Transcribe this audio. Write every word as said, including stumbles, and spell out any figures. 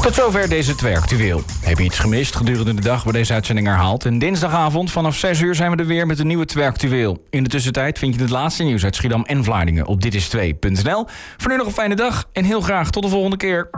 Tot zover deze twee actueel. Heb je iets gemist gedurende de dag bij deze uitzending herhaald? En dinsdagavond vanaf zes uur zijn we er weer met een nieuwe twee actueel. In de tussentijd vind je het laatste nieuws uit Schiedam en Vlaardingen op dit is twee punt n l. Voor nu nog een fijne dag en heel graag tot de volgende keer.